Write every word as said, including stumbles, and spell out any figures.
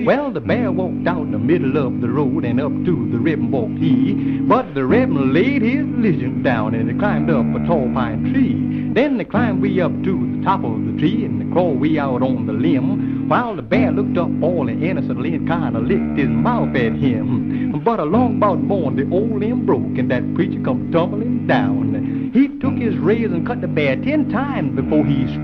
Well, the bear walked out the middle of the road and up to the ribbon walked he. But the ribbon laid his religion down and he climbed up a tall pine tree. Then they climbed way up to the top of the tree and they crawled way out on the limb. While the bear looked up all innocently and kind of licked his mouth at him. But along about morn the old limb broke and that preacher come tumbling down. He took his razor and cut the bear ten times before he